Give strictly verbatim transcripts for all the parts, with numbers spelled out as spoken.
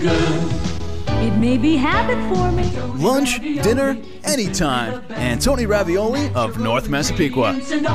It may be habit forming. Lunch, dinner, anytime. Antoni Ravioli of North Massapequa.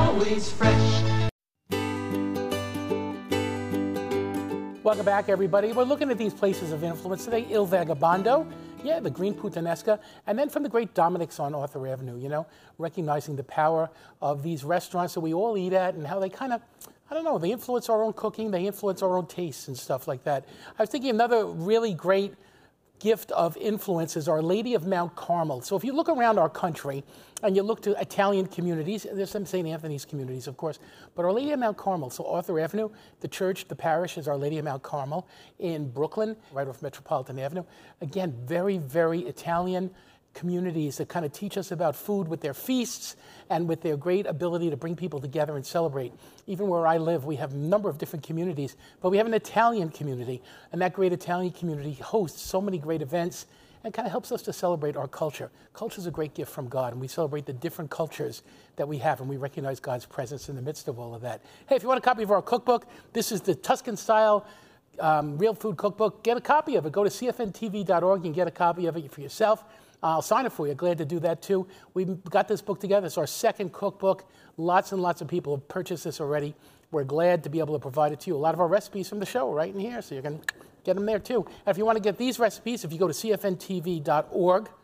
Welcome back, everybody. We're looking at these places of influence today. Il Vagabondo, yeah, the Green Puttanesca, and then from the great Dominic's on Arthur Avenue, you know, recognizing the power of these restaurants that we all eat at and how they kind of, I don't know, they influence our own cooking, they influence our own tastes and stuff like that. I was thinking another really great gift of influence is Our Lady of Mount Carmel. So if you look around our country and you look to Italian communities, there's some Saint Anthony's communities, of course, but Our Lady of Mount Carmel, so Arthur Avenue, the church, the parish is Our Lady of Mount Carmel in Brooklyn, right off Metropolitan Avenue. Again, very, very Italian communities that kind of teach us about food with their feasts and with their great ability to bring people together and celebrate. Even where I live, we have a number of different communities, but we have an Italian community, and that great Italian community hosts so many great events and kind of helps us to celebrate our culture. Culture is a great gift from God, and we celebrate the different cultures that we have, and we recognize God's presence in the midst of all of that. Hey, if you want a copy of our cookbook, this is the Tuscan-style um, real food cookbook. Get a copy of it. Go to C F N T V dot org and get a copy of it for yourself. I'll sign it for you. Glad to do that, too. We've got this book together. It's our second cookbook. Lots and lots of people have purchased this already. We're glad to be able to provide it to you. A lot of our recipes from the show are right in here, so you can get them there, too. And if you want to get these recipes, if you go to C F N T V dot org